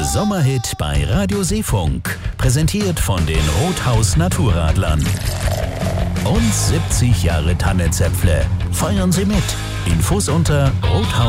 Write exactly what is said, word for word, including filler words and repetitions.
Sommerhit bei Radio Seefunk. Präsentiert von den Rothaus Naturradlern. Und siebzig Jahre Tannenzäpfle. Feiern Sie mit. Infos unter rothaus